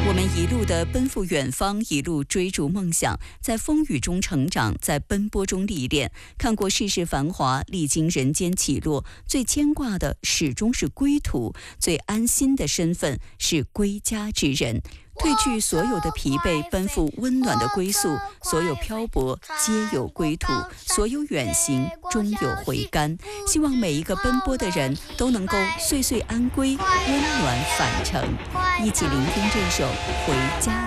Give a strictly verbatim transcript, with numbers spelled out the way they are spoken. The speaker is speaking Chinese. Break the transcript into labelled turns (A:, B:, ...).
A: 我们一路的奔赴远方，一路追逐梦想，在风雨中成长，在奔波中历练，看过世事繁华，历经人间起落，最牵挂的始终是归途，最安心的身份是归家之人。褪去所有的疲惫，奔赴温暖的归宿，所有漂泊皆有归途，所有远行终有回甘。希望每一个奔波的人都能够岁岁安归，温暖返程。一起聆听这首《回家